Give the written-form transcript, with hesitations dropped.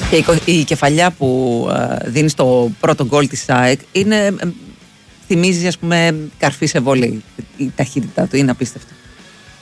Και η κεφαλιά που δίνει στο πρώτο γκολ της ΑΕΚ θυμίζει, ας πούμε, καρφί σε βόλεϊ. Η ταχύτητά του είναι απίστευτη.